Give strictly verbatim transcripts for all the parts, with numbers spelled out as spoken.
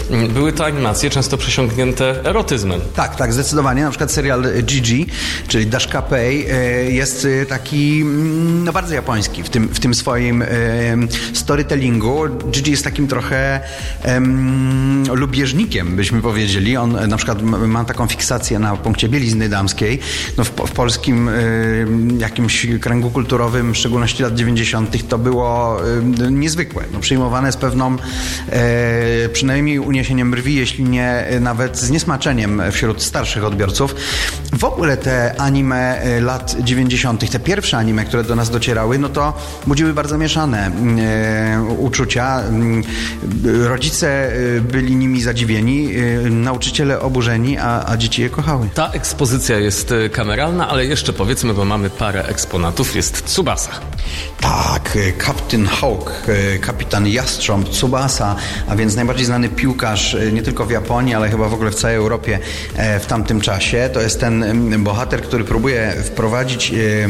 były to animacje często przesiąknięte erotyzmem. Tak, tak, zdecydowanie. Na przykład serial Gigi, czyli Dashka Pei, jest taki no, bardzo japoński w tym, w tym swoim storytellingu. Gigi jest takim trochę um, lubieżnikiem, byśmy powiedzieli. On na przykład ma taką fiksację na punkcie bielizny damskiej. No, w, w polskim y, jakimś kręgu kulturowym, w szczególności lat dziewięćdziesiątych, to było y, niezwykłe. No, przyjmowane z pewną y, przynajmniej uniesieniem brwi, jeśli nie y, nawet zniesmaczeniem wśród starszych odbiorców. W ogóle te anime y, lat dziewięćdziesiątych, te pierwsze anime, które do nas docierały, no to budziły bardzo mieszane y, uczucia. Y, rodzice y, byli nimi zadziwieni, y, nauczyciele oburzeni, a, a dzieci je kochały. Ta ekspozycja jest kameralna, ale jeszcze powiedzmy, bo mamy parę eksponatów, jest Tsubasa. Tak, Captain Hawk, kapitan Jastrząb, Tsubasa, a więc najbardziej znany piłkarz nie tylko w Japonii, ale chyba w ogóle w całej Europie w tamtym czasie. To jest ten bohater, który próbuje wprowadzić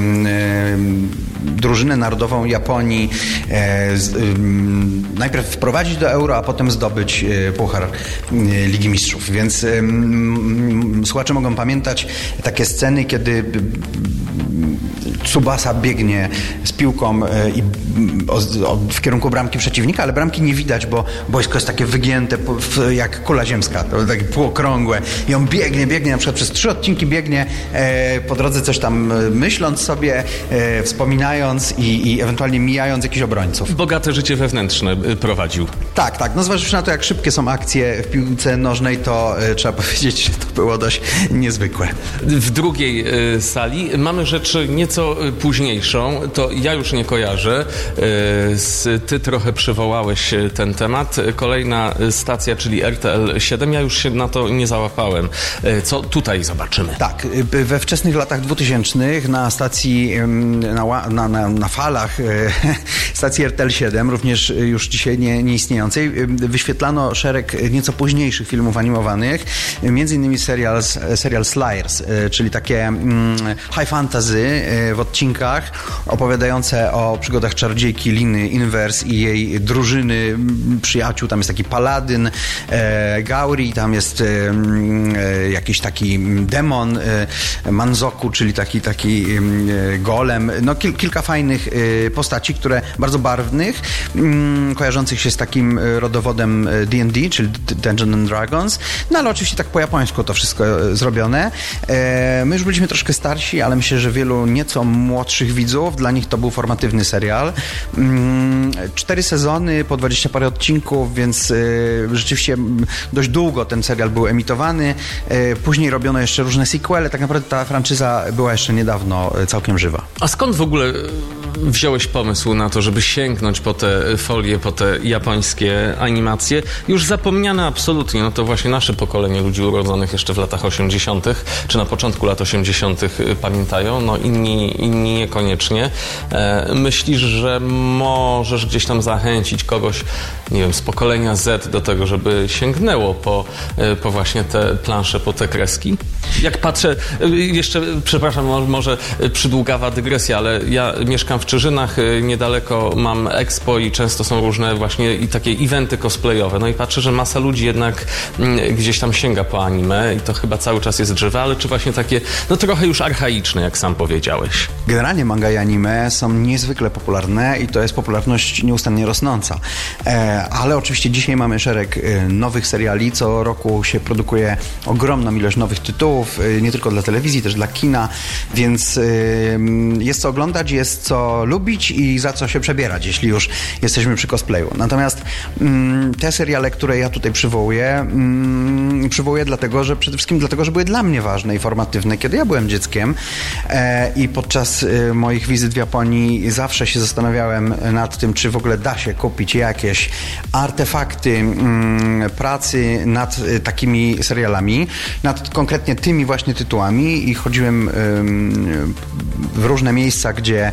drużynę narodową Japonii, najpierw wprowadzić do euro, a potem zdobyć puchar Ligi Mistrzów. Więc słuchacze mogą pamiętać takie sceny, kiedy Tsubasa biegnie z piłką i w kierunku bramki przeciwnika, ale bramki nie widać, bo boisko jest takie wygięte jak kula ziemska, to takie półokrągłe i on biegnie, biegnie, na przykład przez trzy odcinki biegnie po drodze coś tam myśląc sobie, wspominając i, i ewentualnie mijając jakichś obrońców. Bogate życie wewnętrzne prowadził. Tak, tak. No zważywszy na to, jak szybkie są akcje w piłce nożnej, to y, trzeba powiedzieć, że to było dość niezwykłe. W drugiej y, sali mamy rzecz nieco późniejszą, to ja już nie kojarzę. Y, ty trochę przywołałeś ten temat. Kolejna stacja, czyli R T L siedem, ja już się na to nie załapałem. Y, co tutaj zobaczymy? Tak, we wczesnych latach dwutysięcznych na stacji, na, na, na, na falach stacji R T L siedem, również już dzisiaj nie, nie istniejącej, wyświetlano szereg nieco późniejszych filmów animowanych, między innymi serial, serial Slayers, czyli takie high fantasy w odcinkach opowiadające o przygodach czarodziejki Liny Inverse i jej drużyny przyjaciół. Tam jest taki paladyn Gauri, tam jest jakiś taki demon Manzoku, czyli taki, taki golem. No kil, kilka fajnych postaci, które bardzo barwnych, kojarzących się z takim rodowodem D and D, czyli Dungeons and Dragons. No ale oczywiście tak po japońsku to wszystko zrobione. My już byliśmy troszkę starsi, ale myślę, że wielu nieco młodszych widzów, dla nich to był formatywny serial. Cztery sezony, po dwadzieścia parę odcinków, więc rzeczywiście dość długo ten serial był emitowany. Później robiono jeszcze różne sequele. Tak naprawdę ta franczyza była jeszcze niedawno całkiem żywa. A skąd w ogóle wziąłeś pomysł na to, żeby sięgnąć po te folie, po te japońskie animacje? Już zapomniane absolutnie, no to właśnie nasze pokolenie ludzi urodzonych jeszcze w latach osiemdziesiątych, czy na początku lat osiemdziesiątych pamiętają, no inni, inni niekoniecznie. E, myślisz, że możesz gdzieś tam zachęcić kogoś, nie wiem, z pokolenia Z do tego, żeby sięgnęło po, po właśnie te plansze, po te kreski? Jak patrzę, jeszcze, przepraszam, może przydługawa dygresja, ale ja mieszkam w Czyżynach, niedaleko mam Expo i często są różne właśnie i takie eventy cosplayowe. No i patrzę, że masa ludzi jednak gdzieś tam sięga po anime i to chyba cały czas jest żywe, ale czy właśnie takie, no trochę już archaiczne, jak sam powiedziałeś. Generalnie manga i anime są niezwykle popularne i to jest popularność nieustannie rosnąca. E, ale oczywiście dzisiaj mamy szereg nowych seriali, co roku się produkuje ogromną ilość nowych tytułów, nie tylko dla telewizji, też dla kina, więc jest co oglądać, jest co lubić i za co się przebierać, jeśli już jesteśmy przy cosplayu. Natomiast mm, te seriale, które ja tutaj przywołuję, mm, przywołuję dlatego, że przede wszystkim dlatego, że były dla mnie ważne i formatywne, kiedy ja byłem dzieckiem e, i podczas e, moich wizyt w Japonii zawsze się zastanawiałem nad tym, czy w ogóle da się kupić jakieś artefakty mm, pracy nad e, takimi serialami, nad konkretnie tymi właśnie tytułami i chodziłem e, w różne miejsca, gdzie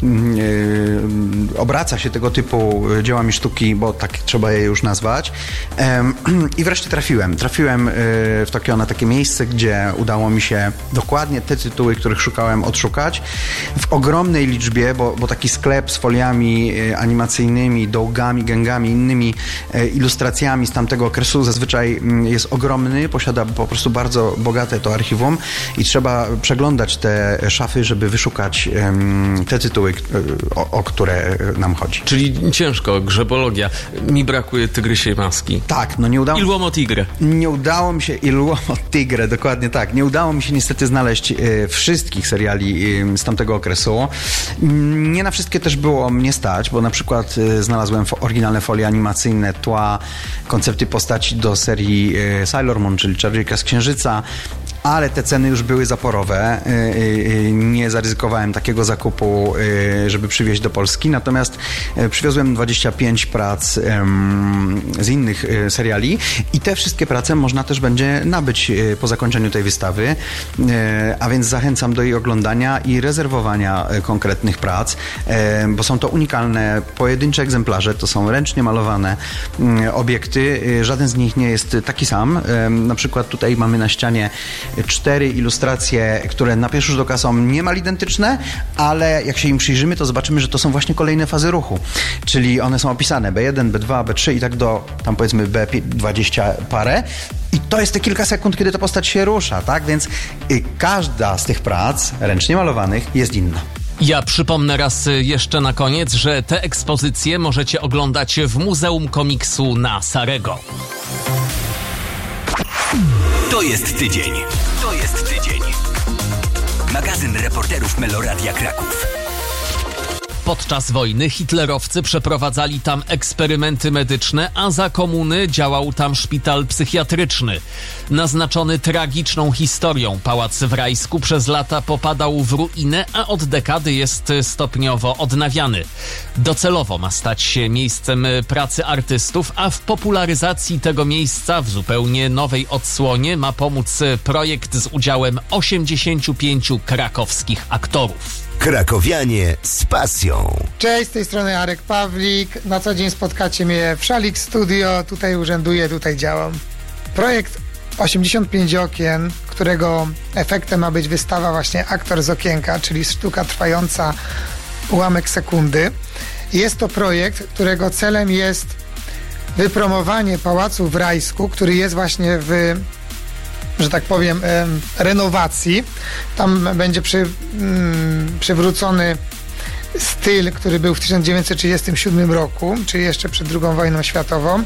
yy, obraca się tego typu dziełami sztuki, bo tak trzeba je już nazwać. Yy, I wreszcie trafiłem. Trafiłem yy, w Tokio na takie miejsce, gdzie udało mi się dokładnie te tytuły, których szukałem, odszukać. W ogromnej liczbie, bo, bo taki sklep z foliami yy, animacyjnymi, dołgami, gęgami, innymi yy, ilustracjami z tamtego okresu zazwyczaj yy, jest ogromny, posiada po prostu bardzo bogate to archiwum i trzeba przeglądać te szafy, żeby wyszukać um, te tytuły, o, o które nam chodzi. Czyli ciężko, grzebologia. Mi brakuje Tygrysiej Maski. Tak, no nie udało... Il Uomo Tigre. Nie udało mi się... Il Uomo Tigre, dokładnie tak. Nie udało mi się niestety znaleźć e, wszystkich seriali e, z tamtego okresu. Nie na wszystkie też było mnie stać, bo na przykład e, znalazłem fo- oryginalne folie animacyjne, tła, koncepty postaci do serii e, Sailor Moon, czyli Czarownika z Księżyca, ale te ceny już były zaporowe. Nie zaryzykowałem takiego zakupu, żeby przywieźć do Polski, natomiast przywiozłem dwadzieścia pięć prac z innych seriali i te wszystkie prace można też będzie nabyć po zakończeniu tej wystawy, a więc zachęcam do jej oglądania i rezerwowania konkretnych prac, bo są to unikalne, pojedyncze egzemplarze, to są ręcznie malowane obiekty, żaden z nich nie jest taki sam. Na przykład tutaj mamy na ścianie cztery ilustracje, które na pierwszy rzut oka są niemal identyczne, ale jak się im przyjrzymy, to zobaczymy, że to są właśnie kolejne fazy ruchu. Czyli one są opisane B jeden, B dwa, B trzy i tak do tam powiedzmy B dwadzieścia parę. I to jest te kilka sekund, kiedy ta postać się rusza, tak? Więc y, każda z tych prac ręcznie malowanych jest inna. Ja przypomnę raz jeszcze na koniec, że te ekspozycje możecie oglądać w Muzeum Komiksu na Sarego. To jest tydzień. To jest tydzień. Magazyn reporterów Meloradia Kraków. Podczas wojny hitlerowcy przeprowadzali tam eksperymenty medyczne, a za komuny działał tam szpital psychiatryczny. Naznaczony tragiczną historią, pałac w Rajsku przez lata popadał w ruinę, a od dekady jest stopniowo odnawiany. Docelowo ma stać się miejscem pracy artystów, a w popularyzacji tego miejsca w zupełnie nowej odsłonie ma pomóc projekt z udziałem osiemdziesięciu pięciu krakowskich aktorów. Krakowianie z pasją. Cześć, z tej strony Arek Pawlik. Na co dzień spotkacie mnie w Szalik Studio. Tutaj urzęduję, tutaj działam. Projekt osiemdziesiąt pięć okien, którego efektem ma być wystawa właśnie Aktor z okienka, czyli sztuka trwająca ułamek sekundy. Jest to projekt, którego celem jest wypromowanie Pałacu w Rajsku, który jest właśnie w, że tak powiem, e, renowacji. Tam będzie przy, mm, przywrócony styl, który był w tysiąc dziewięćset trzydziestym siódmym roku, czyli jeszcze przed drugą wojną światową.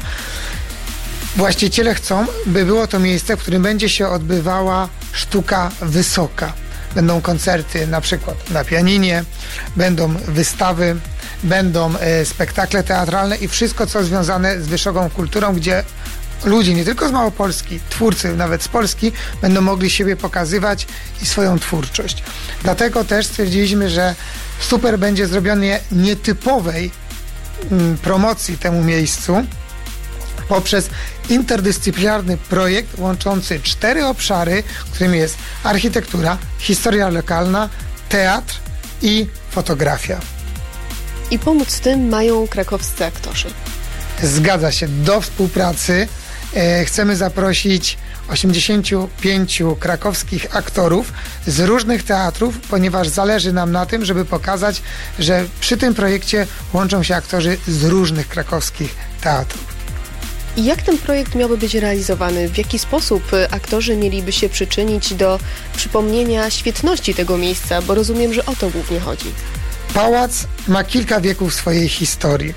Właściciele chcą, by było to miejsce, w którym będzie się odbywała sztuka wysoka. Będą koncerty na przykład na pianinie, będą wystawy, będą e, spektakle teatralne i wszystko, co związane z wysoką kulturą, gdzie ludzie nie tylko z Małopolski, twórcy nawet z Polski będą mogli siebie pokazywać i swoją twórczość. Dlatego też stwierdziliśmy, że super będzie zrobienie nietypowej mm, promocji temu miejscu poprzez interdyscyplinarny projekt łączący cztery obszary, którym jest architektura, historia lokalna, teatr i fotografia. I pomóc w tym mają krakowscy aktorzy. Zgadza się. Do współpracy e, chcemy zaprosić osiemdziesięciu pięciu krakowskich aktorów z różnych teatrów, ponieważ zależy nam na tym, żeby pokazać, że przy tym projekcie łączą się aktorzy z różnych krakowskich teatrów. I jak ten projekt miałby być realizowany? W jaki sposób aktorzy mieliby się przyczynić do przypomnienia świetności tego miejsca? Bo rozumiem, że o to głównie chodzi. Pałac ma kilka wieków swojej historii.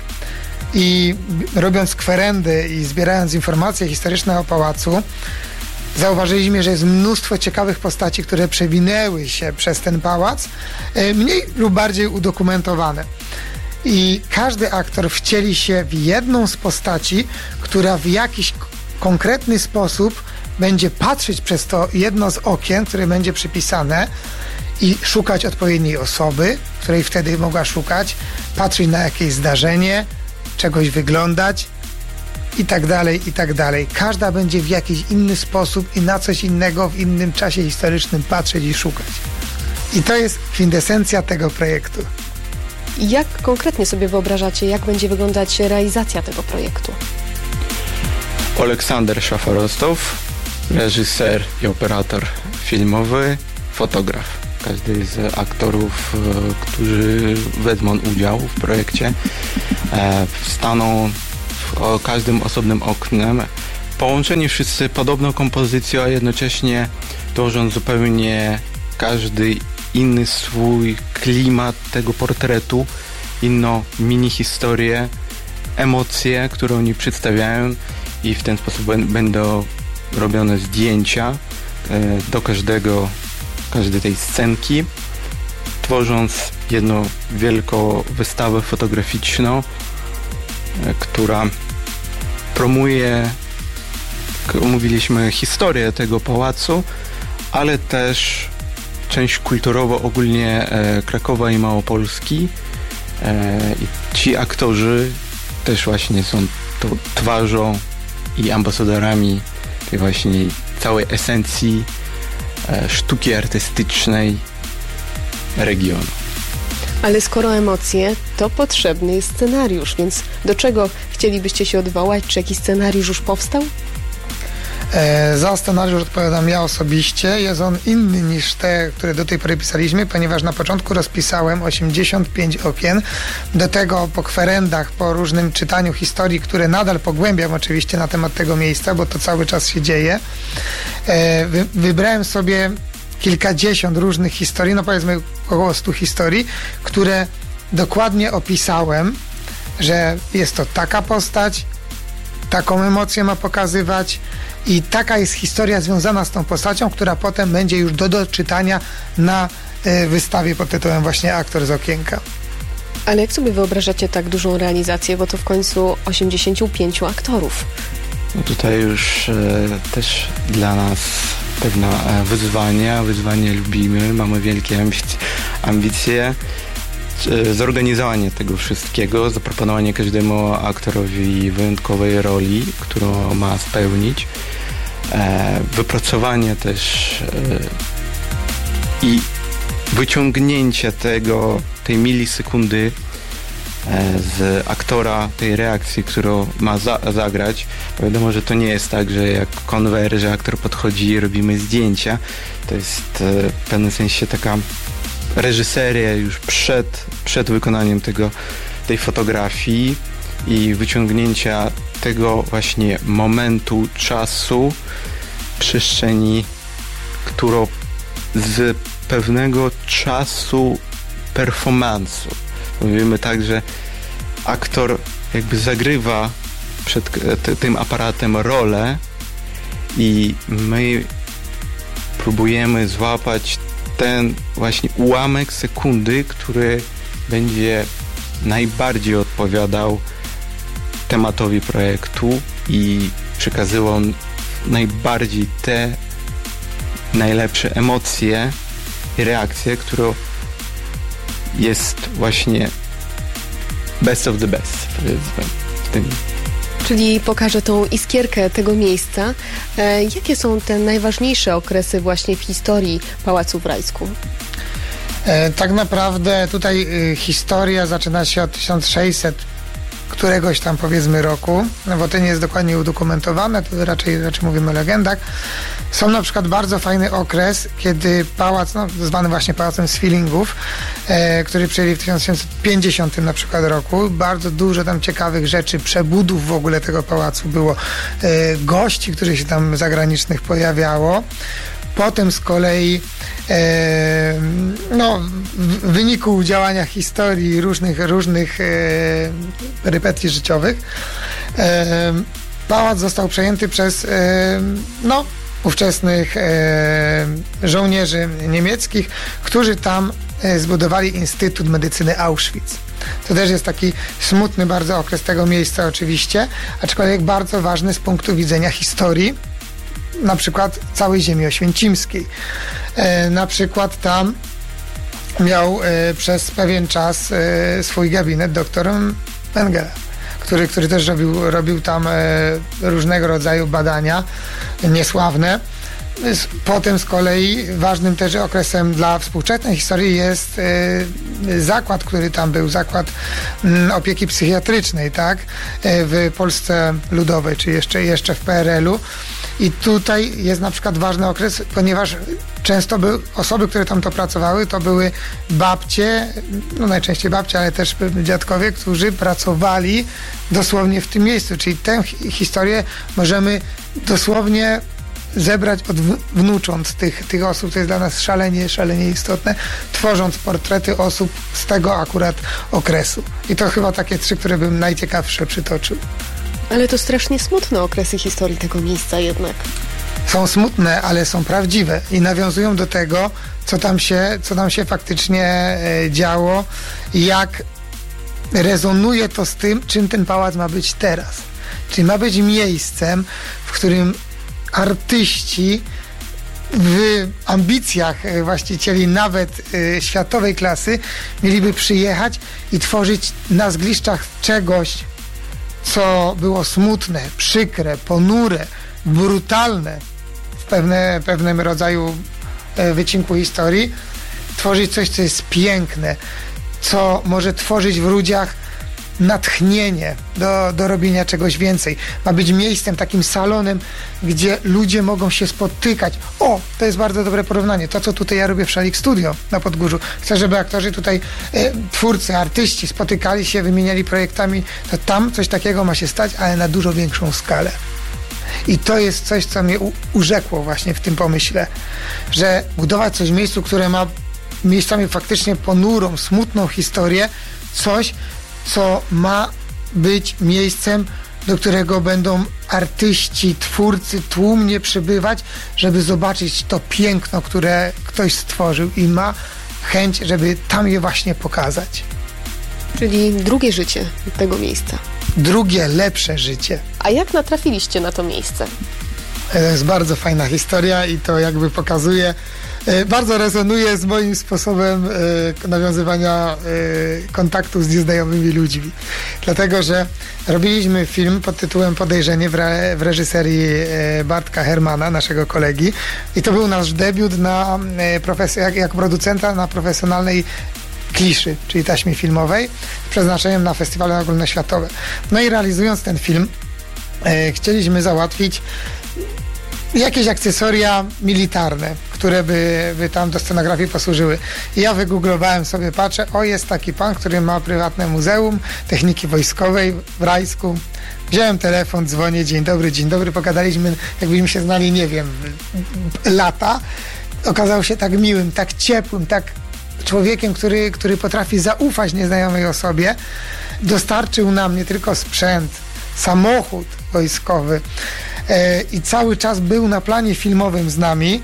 I robiąc kwerendy i zbierając informacje historyczne o pałacu, zauważyliśmy, że jest mnóstwo ciekawych postaci, które przewinęły się przez ten pałac, mniej lub bardziej udokumentowane. I każdy aktor wcieli się w jedną z postaci, która w jakiś k- konkretny sposób będzie patrzeć przez to jedno z okien, które będzie przypisane i szukać odpowiedniej osoby, której wtedy mogła szukać, patrzeć na jakieś zdarzenie, czegoś wyglądać i tak dalej, i tak dalej. Każda będzie w jakiś inny sposób i na coś innego w innym czasie historycznym patrzeć i szukać. I to jest kwintesencja tego projektu. Jak konkretnie sobie wyobrażacie, jak będzie wyglądać realizacja tego projektu? Aleksander Szafarostow, reżyser i operator filmowy, fotograf. Każdy z aktorów, którzy wezmą udział w projekcie, staną w każdym osobnym oknem, połączeni wszyscy podobną kompozycją, a jednocześnie tworząc zupełnie każdy inny swój klimat tego portretu, inną mini historię, emocje, które oni przedstawiają, i w ten sposób będą robione zdjęcia do każdego, każdej tej scenki, tworząc jedną wielką wystawę fotograficzną, która promuje, jak mówiliśmy, historię tego pałacu, ale też część kulturową ogólnie Krakowa i Małopolski. I ci aktorzy też właśnie są tą twarzą i ambasadorami tej właśnie całej esencji e, sztuki artystycznej regionu. Ale skoro emocje, to potrzebny jest scenariusz, więc do czego chcielibyście się odwołać? Czy jakiś scenariusz już powstał? E, za scenariusz odpowiadam ja osobiście. Jest on inny niż te, które do tej pory pisaliśmy, ponieważ na początku rozpisałem osiemdziesiąt pięć okien. Do tego po kwerendach, po różnym czytaniu historii, które nadal pogłębiam oczywiście na temat tego miejsca, bo to cały czas się dzieje. E, wy, wybrałem sobie kilkadziesiąt różnych historii, no powiedzmy około stu historii, które dokładnie opisałem, że jest to taka postać, taką emocję ma pokazywać i taka jest historia związana z tą postacią, która potem będzie już do doczytania na y, wystawie pod tytułem właśnie Aktor z okienka. Ale jak sobie wyobrażacie tak dużą realizację, bo to w końcu osiemdziesięciu pięciu aktorów? No tutaj już e, też dla nas pewne e, wyzwania, wyzwanie lubimy, mamy wielkie ambicje, ambicje. E, zorganizowanie tego wszystkiego, zaproponowanie każdemu aktorowi wyjątkowej roli, którą ma spełnić, e, wypracowanie też e, i wyciągnięcie tego, tej milisekundy z aktora, tej reakcji, którą ma za, zagrać. Bo wiadomo, że to nie jest tak, że jak konwer, że aktor podchodzi i robimy zdjęcia. To jest w pewnym sensie taka reżyseria już przed, przed wykonaniem tego, tej fotografii i wyciągnięcia tego właśnie momentu, czasu, przestrzeni, którą z pewnego czasu performance'u. Mówimy tak, że aktor jakby zagrywa przed t- tym aparatem rolę i my próbujemy złapać ten właśnie ułamek sekundy, który będzie najbardziej odpowiadał tematowi projektu i przekazywał najbardziej te najlepsze emocje i reakcje, które jest właśnie best of the best, powiedzmy, w tym. Czyli pokażę tą iskierkę tego miejsca. E, jakie są te najważniejsze okresy właśnie w historii Pałacu w Rajsku? E, tak naprawdę tutaj y, historia zaczyna się od tysiąc sześćset któregoś tam powiedzmy roku, no bo to nie jest dokładnie udokumentowane, to raczej, raczej mówimy o legendach. Są na przykład bardzo fajny okres, kiedy pałac, no, zwany właśnie Pałacem Sfilingów, e, który przyjęli w tysiąc osiemset pięćdziesiątym na przykład roku. Bardzo dużo tam ciekawych rzeczy, przebudów w ogóle tego pałacu było, e, gości, których się tam zagranicznych pojawiało. Potem z kolei e, no, w wyniku działania historii różnych, różnych e, perypetii życiowych e, pałac został przejęty przez e, no, ówczesnych e, żołnierzy niemieckich, którzy tam e, zbudowali Instytut Medycyny Auschwitz. To też jest taki smutny bardzo okres tego miejsca oczywiście, aczkolwiek bardzo ważny z punktu widzenia historii, na przykład całej ziemi oświęcimskiej. E, na przykład tam miał e, przez pewien czas e, swój gabinet doktor Mengele, który, który też robił, robił tam e, różnego rodzaju badania niesławne. Potem z kolei ważnym też okresem dla współczesnej historii jest zakład, który tam był, zakład opieki psychiatrycznej, tak, w Polsce Ludowej, czy jeszcze, jeszcze w P R L u. I tutaj jest na przykład ważny okres, ponieważ często były osoby, które tam to pracowały, to były babcie, no najczęściej babcie, ale też dziadkowie, którzy pracowali dosłownie w tym miejscu. Czyli tę historię możemy dosłownie zebrać od wnucząt tych, tych osób, to jest dla nas szalenie, szalenie istotne, tworząc portrety osób z tego akurat okresu. I to chyba takie trzy, które bym najciekawsze przytoczył. Ale to strasznie smutne okresy historii tego miejsca jednak. Są smutne, ale są prawdziwe i nawiązują do tego, co tam się, co tam się faktycznie e, działo, jak rezonuje to z tym, czym ten pałac ma być teraz. Czyli ma być miejscem, w którym artyści w ambicjach właścicieli nawet y, światowej klasy mieliby przyjechać i tworzyć na zgliszczach czegoś, co było smutne, przykre, ponure, brutalne w pewne, pewnym rodzaju y, wycinku historii, tworzyć coś, co jest piękne, co może tworzyć w ludziach natchnienie do, do robienia czegoś więcej. Ma być miejscem, takim salonem, gdzie ludzie mogą się spotykać. O, to jest bardzo dobre porównanie. To, co tutaj ja robię w Szalik Studio na Podgórzu. Chcę, żeby aktorzy tutaj, e, twórcy, artyści spotykali się, wymieniali projektami. To tam coś takiego ma się stać, ale na dużo większą skalę. I to jest coś, co mnie u, urzekło właśnie w tym pomyśle, że budować coś w miejscu, które ma miejscami faktycznie ponurą, smutną historię, coś, co ma być miejscem, do którego będą artyści, twórcy tłumnie przybywać, żeby zobaczyć to piękno, które ktoś stworzył i ma chęć, żeby tam je właśnie pokazać. Czyli drugie życie tego miejsca. Drugie, lepsze życie. A jak natrafiliście na to miejsce? To jest bardzo fajna historia i to jakby pokazuje, bardzo rezonuje z moim sposobem nawiązywania kontaktu z nieznajomymi ludźmi. Dlatego, że robiliśmy film pod tytułem Podejrzenie w, re, w reżyserii Bartka Hermana, naszego kolegi. I to był nasz debiut na profes- jak, jak producenta na profesjonalnej kliszy, czyli taśmie filmowej, z przeznaczeniem na festiwale ogólnoświatowe. No i realizując ten film, chcieliśmy załatwić jakieś akcesoria militarne, które by, by tam do scenografii posłużyły. I ja wygooglowałem sobie, patrzę, o, jest taki pan, który ma prywatne muzeum techniki wojskowej w Rajsku. Wziąłem telefon, dzwonię, dzień dobry, dzień dobry, pogadaliśmy, jakbyśmy się znali, nie wiem, lata. Okazał się tak miłym, tak ciepłym, tak człowiekiem, który, który potrafi zaufać nieznajomej osobie. Dostarczył nam nie tylko sprzęt, samochód wojskowy, E, i cały czas był na planie filmowym z nami,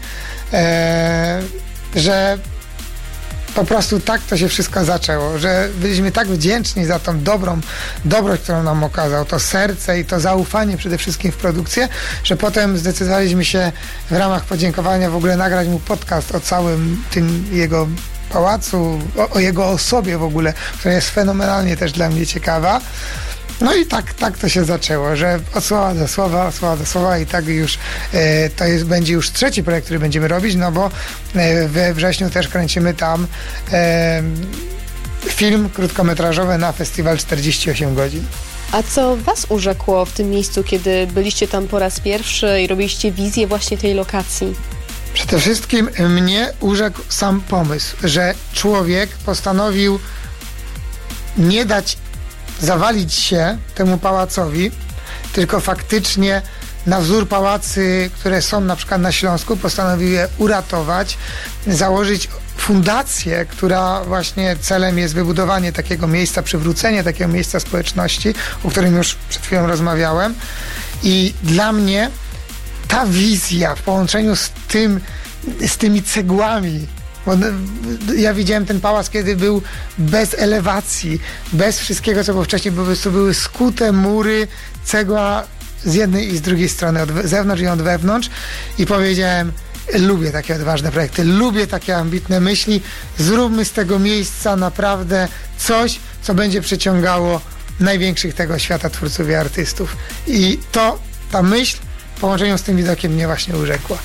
e, że po prostu tak to się wszystko zaczęło, że byliśmy tak wdzięczni za tą dobrą dobroć, którą nam okazał, to serce i to zaufanie przede wszystkim w produkcję, że potem zdecydowaliśmy się w ramach podziękowania w ogóle nagrać mu podcast o całym tym jego pałacu, o, o jego osobie w ogóle, która jest fenomenalnie też dla mnie ciekawa. No i tak, tak to się zaczęło, że od słowa do słowa, od słowa do słowa i tak już e, to jest, będzie już trzeci projekt, który będziemy robić, no bo e, we wrześniu też kręcimy tam e, film krótkometrażowy na festiwal czterdzieści osiem godzin. A co was urzekło w tym miejscu, kiedy byliście tam po raz pierwszy i robiliście wizję właśnie tej lokacji? Przede wszystkim mnie urzekł sam pomysł, że człowiek postanowił nie dać zawalić się temu pałacowi, tylko faktycznie na wzór pałacy, które są na przykład na Śląsku, postanowił je uratować, założyć fundację, która właśnie celem jest wybudowanie takiego miejsca, przywrócenie takiego miejsca społeczności, o którym już przed chwilą rozmawiałem. I dla mnie ta wizja w połączeniu z tym, z tymi cegłami, bo ja widziałem ten pałac, kiedy był bez elewacji, bez wszystkiego, co było wcześniej, po prostu były skute mury, cegła z jednej i z drugiej strony, od zewnątrz i od wewnątrz, i powiedziałem, lubię takie odważne projekty, lubię takie ambitne myśli, zróbmy z tego miejsca naprawdę coś, co będzie przyciągało największych tego świata twórców i artystów. I to, ta myśl w połączeniu z tym widokiem mnie właśnie urzekła.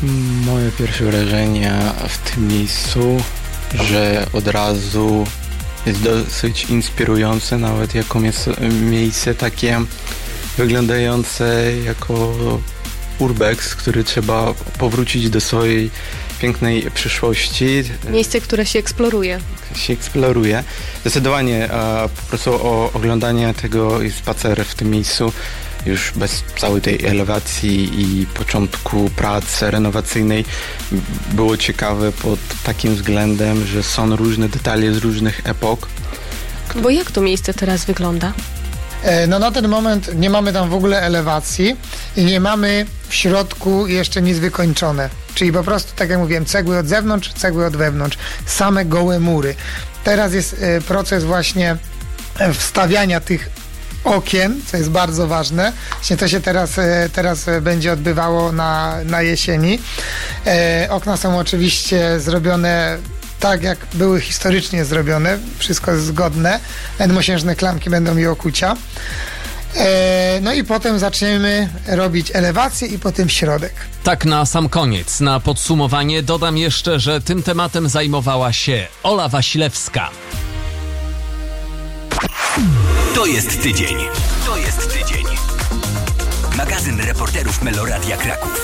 Moje pierwsze wrażenia w tym miejscu, że od razu jest dosyć inspirujące, nawet jako miejsce takie wyglądające jako urbex, który trzeba powrócić do swojej pięknej przyszłości. Miejsce, które się eksploruje. Się eksploruje. Zdecydowanie po prostu o oglądanie tego i spacer w tym miejscu już bez całej tej elewacji i początku pracy renowacyjnej było ciekawe pod takim względem, że są różne detale z różnych epok. Bo jak to miejsce teraz wygląda? No na ten moment nie mamy tam w ogóle elewacji i nie mamy w środku jeszcze nic wykończone. Czyli po prostu, tak jak mówiłem, cegły od zewnątrz, cegły od wewnątrz. Same gołe mury. Teraz jest proces właśnie wstawiania tych okien, co jest bardzo ważne. Właśnie to się teraz, teraz będzie odbywało na, na jesieni. E, okna są oczywiście zrobione tak, jak były historycznie zrobione. Wszystko jest zgodne. Jednomosiężne klamki będą i okucia. E, no i potem zaczniemy robić elewację i potem środek. Tak na sam koniec, na podsumowanie dodam jeszcze, że tym tematem zajmowała się Ola Wasilewska. To jest tydzień. To jest tydzień. Magazyn reporterów Meloradia Kraków.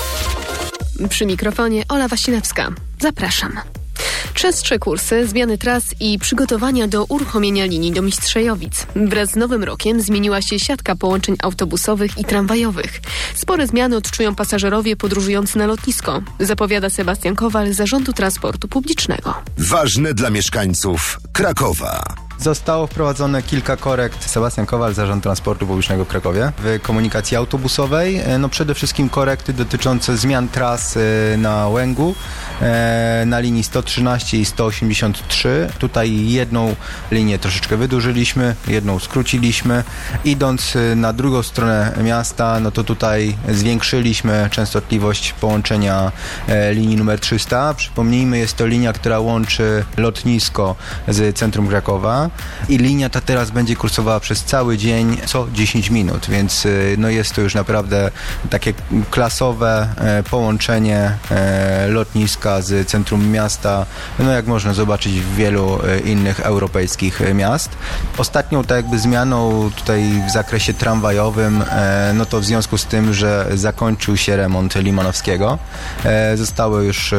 Przy mikrofonie Ola Wasilewska. Zapraszam. Częstsze kursy, zmiany tras i przygotowania do uruchomienia linii do Mistrzejowic. Wraz z Nowym Rokiem zmieniła się siatka połączeń autobusowych i tramwajowych. Spore zmiany odczują pasażerowie podróżujący na lotnisko, zapowiada Sebastian Kowal z Zarządu Transportu Publicznego. Ważne dla mieszkańców Krakowa. Zostało wprowadzone kilka korekt. Sebastian Kowal, Zarząd Transportu Publicznego w Krakowie. W komunikacji autobusowej, no przede wszystkim korekty dotyczące zmian tras na Łęgu, na linii sto trzynaście i sto osiemdziesiąt trzy. Tutaj jedną linię troszeczkę wydłużyliśmy, jedną skróciliśmy. Idąc na drugą stronę miasta, no to tutaj zwiększyliśmy częstotliwość połączenia linii numer trzysta. Przypomnijmy, jest to linia, która łączy lotnisko z centrum Krakowa. I linia ta teraz będzie kursowała przez cały dzień co dziesięć minut, więc no jest to już naprawdę takie klasowe połączenie lotniska z centrum miasta, no jak można zobaczyć w wielu innych europejskich miast. Ostatnią tak jakby zmianą tutaj w zakresie tramwajowym, no to w związku z tym, że zakończył się remont Limanowskiego, zostało już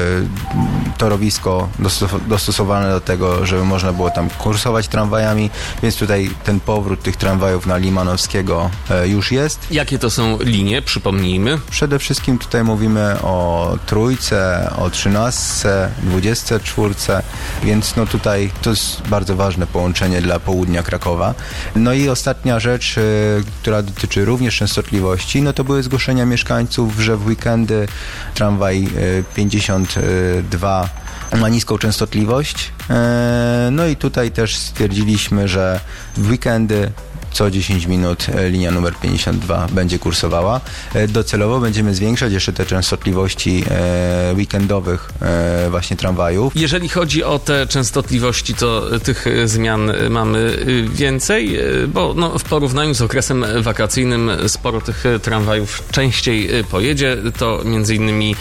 torowisko dostosowane do tego, żeby można było tam kursować tramwajami, więc tutaj ten powrót tych tramwajów na Limanowskiego już jest. Jakie to są linie? Przypomnijmy. Przede wszystkim tutaj mówimy o trójce, o trzynastce, dwudziestce czwórce, więc no tutaj to jest bardzo ważne połączenie dla południa Krakowa. No i ostatnia rzecz, y, która dotyczy również częstotliwości, no to były zgłoszenia mieszkańców, że w weekendy tramwaj y, pięćdziesiąt dwa ma niską częstotliwość. No i tutaj też stwierdziliśmy, że w weekendy co dziesięć minut linia numer pięćdziesiąt dwa będzie kursowała. Docelowo będziemy zwiększać jeszcze te częstotliwości weekendowych właśnie tramwajów. Jeżeli chodzi o te częstotliwości, to tych zmian mamy więcej, bo no, w porównaniu z okresem wakacyjnym sporo tych tramwajów częściej pojedzie. To między innymi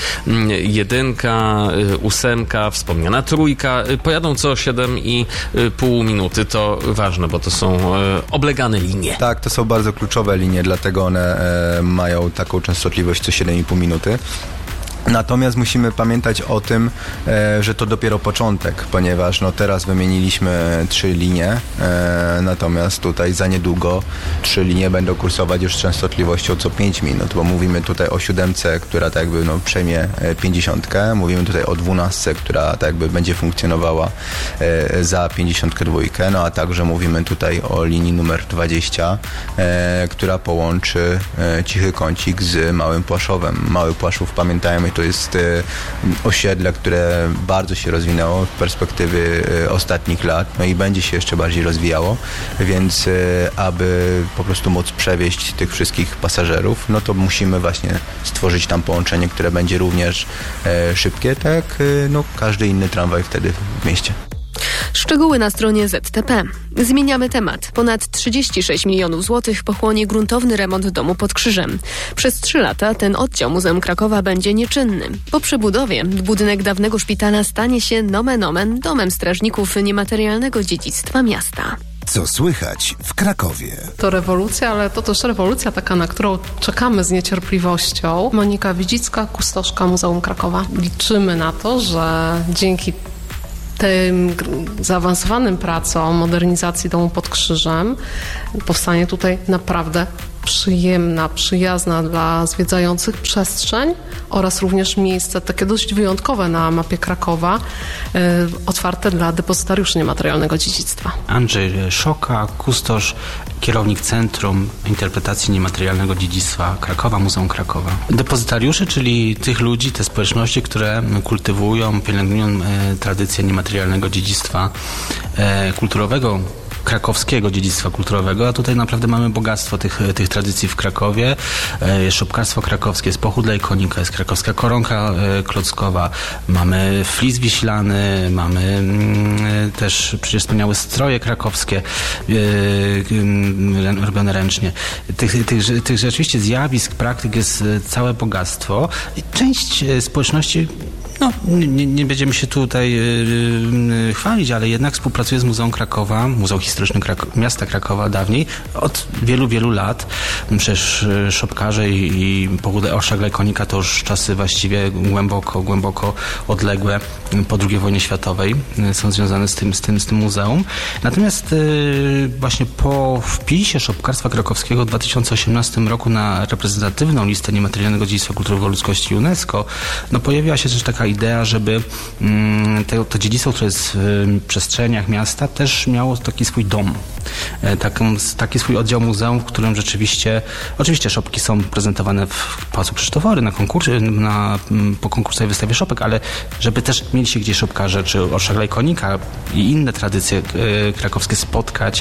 jedynka, ósemka, wspomniana trójka. Pojadą co siedem i pół minuty. To ważne, bo to są oblegane linie. Tak, to są bardzo kluczowe linie, dlatego one e, mają taką częstotliwość co siedem i pół minuty. Natomiast musimy pamiętać o tym, e, że to dopiero początek, ponieważ no, teraz wymieniliśmy trzy linie, e, natomiast tutaj za niedługo trzy linie będą kursować już z częstotliwością co pięć minut, bo mówimy tutaj o siódemce, która tak jakby no, przejmie pięćdziesiątkę, mówimy tutaj o dwunastce, która tak jakby będzie funkcjonowała e, za pięćdziesiątkę dwójkę, no a także mówimy tutaj o linii numer dwadzieścia, e, która połączy e, Cichy Kącik z Małym Płaszowem. Mały Płaszów, pamiętajmy, to jest e, osiedle, które bardzo się rozwinęło w perspektywy e, ostatnich lat, no i będzie się jeszcze bardziej rozwijało, więc e, aby po prostu móc przewieźć tych wszystkich pasażerów, no to musimy właśnie stworzyć tam połączenie, które będzie również e, szybkie, tak jak e, no, każdy inny tramwaj wtedy w mieście. Szczegóły na stronie Z T P. Zmieniamy temat. Ponad trzydzieści sześć milionów złotych pochłonie gruntowny remont domu pod Krzyżem. Przez trzy lata ten oddział Muzeum Krakowa będzie nieczynny. Po przebudowie budynek dawnego szpitala stanie się nomen omen domem strażników niematerialnego dziedzictwa miasta. Co słychać w Krakowie? To rewolucja, ale to też rewolucja taka, na którą czekamy z niecierpliwością. Monika Widzicka, kustoszka Muzeum Krakowa. Liczymy na to, że dzięki tym zaawansowanym pracom modernizacji domu pod Krzyżem powstanie tutaj naprawdę przyjemna, przyjazna dla zwiedzających przestrzeń oraz również miejsce takie dość wyjątkowe na mapie Krakowa, y, otwarte dla depozytariuszy niematerialnego dziedzictwa. Andrzej Szoka, kustosz, kierownik Centrum Interpretacji Niematerialnego Dziedzictwa Krakowa, Muzeum Krakowa. Depozytariuszy, czyli tych ludzi, te społeczności, które kultywują, pielęgnują e, tradycję niematerialnego dziedzictwa e, kulturowego, krakowskiego dziedzictwa kulturowego, a tutaj naprawdę mamy bogactwo tych, tych tradycji w Krakowie. Jest szopkarstwo krakowskie, jest pochód lejkonika, jest krakowska koronka klockowa, mamy flis wiślany, mamy mm, też przecież wspaniałe stroje krakowskie yy, robione ręcznie. Tych, tych, tych rzeczywiście zjawisk, praktyk jest całe bogactwo i część społeczności No, nie, nie będziemy się tutaj yy, chwalić, ale jednak współpracuję z Muzeum Krakowa, Muzeum Historycznym Krak- Miasta Krakowa dawniej, od wielu, wielu lat. Przecież szopkarze i, i pochód orszak lejkonika to już czasy właściwie głęboko, głęboko odległe po drugiej wojnie światowej są związane z tym, z tym, z tym muzeum. Natomiast yy, właśnie po wpisie szopkarstwa krakowskiego w dwa tysiące osiemnastym roku na reprezentatywną listę niematerialnego dziedzictwa kulturowego ludzkości UNESCO, no pojawiła się też taka idea, żeby mm, to, to dziedzictwo, które jest w przestrzeniach miasta, też miało taki swój dom. E, taką, taki swój oddział muzeum, w którym rzeczywiście, oczywiście szopki są prezentowane w Pałacu Krzysztofory, na konkursie, na, po konkursowej wystawie szopek, ale żeby też mieli się gdzieś szopkarze, czy orszak lejkonika i inne tradycje e, krakowskie spotkać. E,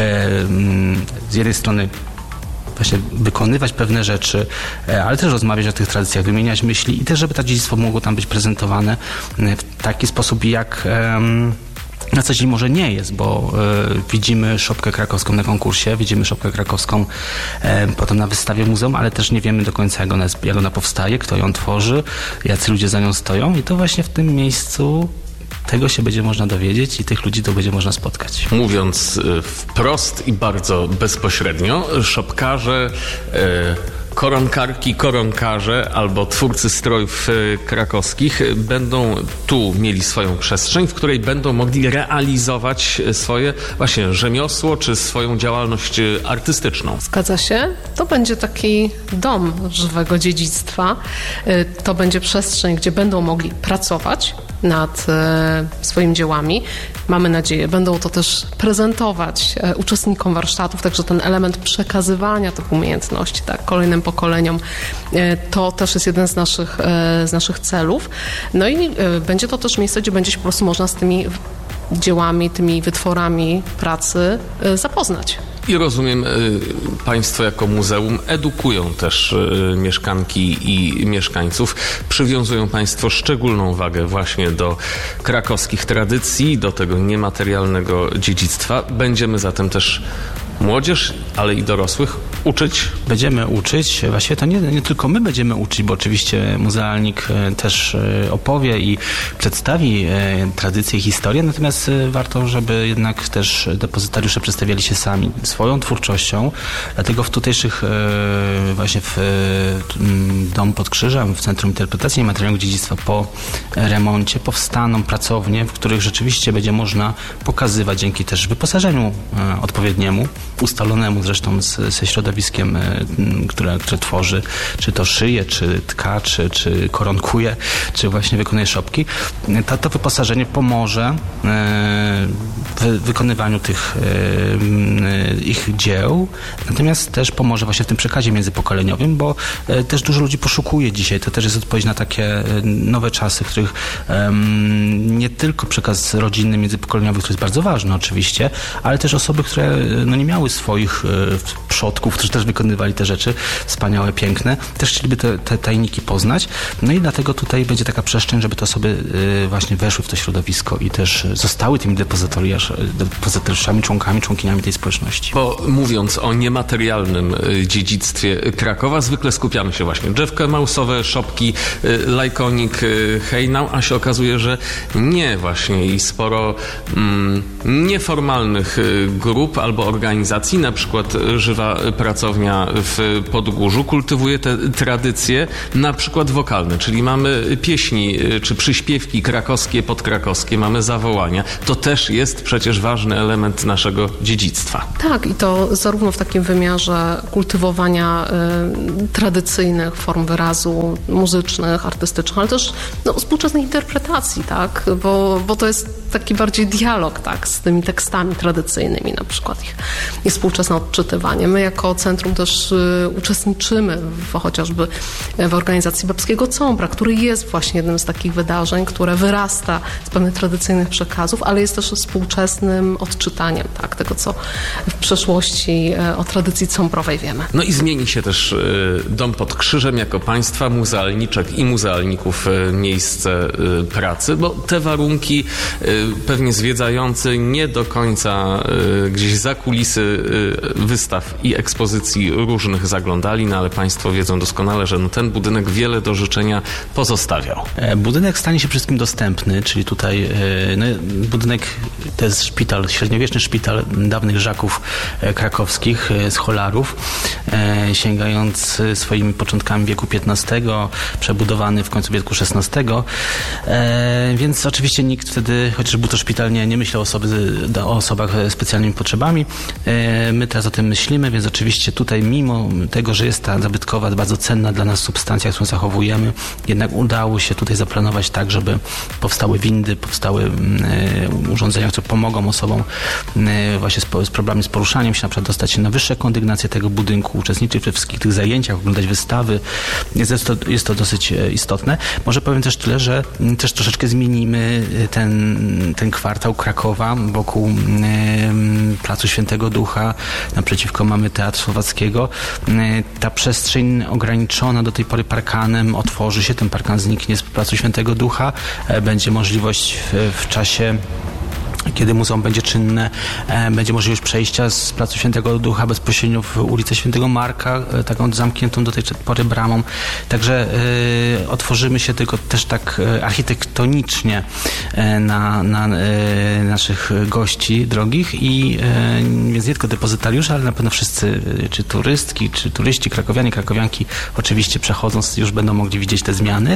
z jednej strony właśnie wykonywać pewne rzeczy, ale też rozmawiać o tych tradycjach, wymieniać myśli i też, żeby to dziedzictwo mogło tam być prezentowane w taki sposób, jak na co dzień może nie jest, bo y, widzimy szopkę krakowską na konkursie, widzimy szopkę krakowską y, potem na wystawie muzeum, ale też nie wiemy do końca, jak ona, jak ona powstaje, kto ją tworzy, jacy ludzie za nią stoją i to właśnie w tym miejscu tego się będzie można dowiedzieć i tych ludzi to będzie można spotkać. Mówiąc wprost i bardzo bezpośrednio, szopkarze, koronkarki, koronkarze albo twórcy strojów krakowskich będą tu mieli swoją przestrzeń, w której będą mogli realizować swoje właśnie rzemiosło czy swoją działalność artystyczną. Zgadza się. To będzie taki dom żywego dziedzictwa. To będzie przestrzeń, gdzie będą mogli pracować nad e, swoimi dziełami. Mamy nadzieję, będą to też prezentować e, uczestnikom warsztatów, także ten element przekazywania tych umiejętności tak, kolejnym pokoleniom, e, to też jest jeden z naszych, e, z naszych celów. No i e, będzie to też miejsce, gdzie będzie się po prostu można z tymi dziełami, tymi wytworami pracy e, zapoznać. I rozumiem, y, Państwo jako muzeum edukują też y, mieszkanki i mieszkańców. Przywiązują Państwo szczególną wagę właśnie do krakowskich tradycji, do tego niematerialnego dziedzictwa. Będziemy zatem też młodzież, ale i dorosłych uczyć. Będziemy uczyć. Właściwie to nie, nie tylko my będziemy uczyć, bo oczywiście muzealnik też opowie i przedstawi tradycje i historię, natomiast warto, żeby jednak też depozytariusze przedstawiali się sami swoją twórczością. Dlatego w tutejszych właśnie w Domu pod Krzyżem, w Centrum Interpretacji Niematerialnego Dziedzictwa po remoncie powstaną pracownie, w których rzeczywiście będzie można pokazywać dzięki też wyposażeniu odpowiedniemu, ustalonemu zresztą z, ze środowiskiem, które, które tworzy, czy to szyje, czy tka, czy, czy koronkuje, czy właśnie wykonuje szopki. To, to wyposażenie pomoże w wykonywaniu tych ich dzieł, natomiast też pomoże właśnie w tym przekazie międzypokoleniowym, bo też dużo ludzi ludzi poszukuje dzisiaj. To też jest odpowiedź na takie nowe czasy, w których um, nie tylko przekaz rodzinny, międzypokoleniowy, który jest bardzo ważny oczywiście, ale też osoby, które no, nie miały swoich e, przodków, którzy też wykonywali te rzeczy wspaniałe, piękne, też chcieliby te, te tajniki poznać. No i dlatego tutaj będzie taka przestrzeń, żeby te osoby e, właśnie weszły w to środowisko i też zostały tymi depozytariuszami, członkami, członkiniami tej społeczności. Bo mówiąc o niematerialnym dziedzictwie Krakowa, zwykle skupiamy się właśnie drzewka mausowe, szopki, lajkonik, hejnał, a się okazuje, że nie właśnie i sporo mm, nieformalnych grup albo organizacji, na przykład Żywa Pracownia w Podgórzu kultywuje te tradycje, na przykład wokalne, czyli mamy pieśni czy przyśpiewki krakowskie, podkrakowskie, mamy zawołania. To też jest przecież ważny element naszego dziedzictwa. Tak, i to zarówno w takim wymiarze kultywowania y, tradycyjnych form wyrazu muzycznych, artystycznych, ale też no, współczesnej interpretacji, tak, bo, bo to jest taki bardziej dialog, tak, z tymi tekstami tradycyjnymi, na przykład ich, ich współczesne odczytywanie. My jako centrum też y, uczestniczymy w, chociażby w organizacji Babskiego Combra, który jest właśnie jednym z takich wydarzeń, które wyrasta z pewnych tradycyjnych przekazów, ale jest też współczesnym odczytaniem, tak, tego, co w przeszłości y, o tradycji combrowej wiemy. No i zmieni się też y, Dom pod Krzyżem jako państwa muzealniczek i muzealników y, miejsce y, pracy, bo te warunki y, pewnie zwiedzający nie do końca y, gdzieś za kulisy y, wystaw i ekspozycji różnych zaglądali, no ale państwo wiedzą doskonale, że no, ten budynek wiele do życzenia pozostawiał. Budynek stanie się wszystkim dostępny, czyli tutaj y, no, budynek to jest szpital, średniowieczny szpital dawnych Żaków krakowskich, z Cholarów, y, sięgając swoimi początkami wieku piętnastego, przebudowany w końcu wieku szesnastego, y, więc oczywiście nikt wtedy, chociaż był to szpital, nie, nie myślał o, osoby, o osobach z specjalnymi potrzebami. My teraz o tym myślimy, więc oczywiście tutaj mimo tego, że jest ta zabytkowa, bardzo cenna dla nas substancja, którą zachowujemy, jednak udało się tutaj zaplanować tak, żeby powstały windy, powstały urządzenia, które pomogą osobom właśnie z, z problemami z poruszaniem się, na przykład dostać się na wyższe kondygnacje tego budynku, uczestniczyć we wszystkich tych zajęciach, oglądać wystawy. Jest to, jest to dosyć istotne. Może powiem też tyle, że też troszeczkę zmienimy ten, ten kwartał Krakowa wokół y, Placu Świętego Ducha. Naprzeciwko mamy Teatr Słowackiego. Y, ta przestrzeń ograniczona do tej pory parkanem otworzy się. Ten parkan zniknie z Placu Świętego Ducha. Y, będzie możliwość w, w czasie, kiedy muzeum będzie czynne, e, będzie możliwość przejścia z Placu Świętego Ducha bezpośrednio w ulicę Świętego Marka, e, taką zamkniętą do tej pory bramą. Także e, otworzymy się tylko też tak e, architektonicznie e, na, na e, naszych gości drogich i e, więc nie tylko depozytariusze, ale na pewno wszyscy, e, czy turystki, czy turyści, krakowianie, krakowianki oczywiście przechodząc już będą mogli widzieć te zmiany,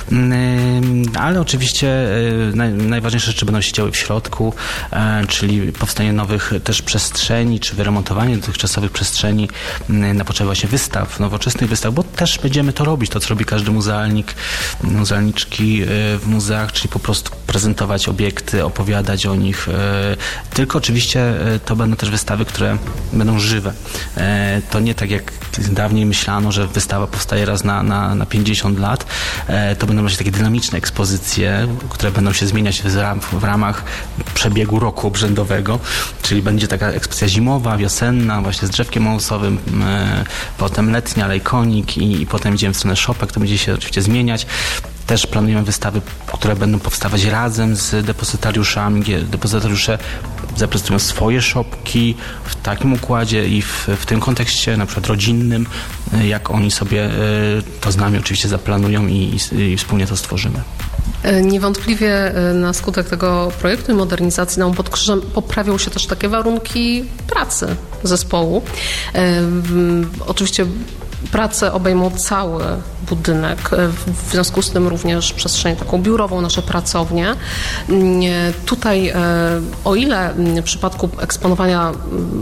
e, ale oczywiście e, naj, najważniejsze rzeczy będą się działy w środku, czyli powstanie nowych też przestrzeni, czy wyremontowanie dotychczasowych przestrzeni na potrzeby właśnie wystaw, nowoczesnych wystaw, bo też będziemy to robić, to co robi każdy muzealnik, muzealniczki w muzeach, czyli po prostu prezentować obiekty, opowiadać o nich. Tylko oczywiście to będą też wystawy, które będą żywe. To nie tak jak dawniej myślano, że wystawa powstaje raz na, na, na pięćdziesiąt lat. To będą właśnie takie dynamiczne ekspozycje, które będą się zmieniać w, ram, w ramach przebiegu roku obrzędowego, czyli będzie taka ekspozycja zimowa, wiosenna, właśnie z drzewkiem mausowym, e, potem letnia, lejkonik i, i potem idziemy w stronę szopek, to będzie się oczywiście zmieniać. Też planujemy wystawy, które będą powstawać razem z depozytariuszami. Depozytariusze zaprezentują swoje szopki w takim układzie i w, w tym kontekście na przykład rodzinnym, jak oni sobie to z nami oczywiście zaplanują i, i, i wspólnie to stworzymy. Niewątpliwie na skutek tego projektu i modernizacji Domu pod Krzyżem poprawią się też takie warunki pracy zespołu. Oczywiście prace obejmą cały budynek, w związku z tym również przestrzeń taką biurową, nasze pracownie. Tutaj, o ile w przypadku eksponowania